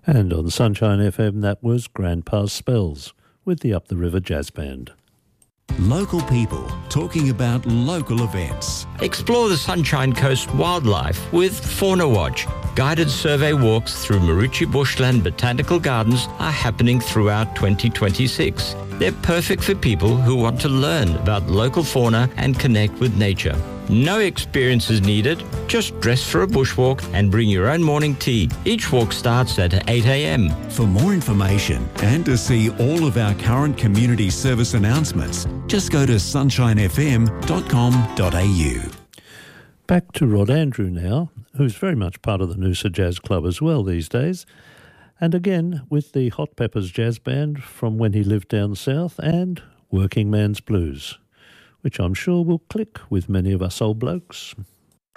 And on Sunshine FM, that was Grandpa's Spells with the Up the River Jazz Band. Local people talking about local events. Explore the Sunshine Coast wildlife with Fauna Watch. Guided survey walks through Marucci Bushland Botanical Gardens are happening throughout 2026. They're perfect for people who want to learn about local fauna and connect with nature. No experience is needed. Just dress for a bushwalk and bring your own morning tea. Each walk starts at 8 a.m. For more information and to see all of our current community service announcements, just go to sunshinefm.com.au. Back to Rod Andrew now, who's very much part of the Noosa Jazz Club as well these days. And again, with the Hot Peppers Jazz Band from when he lived down south and Working Man's Blues, which I'm sure will click with many of us old blokes.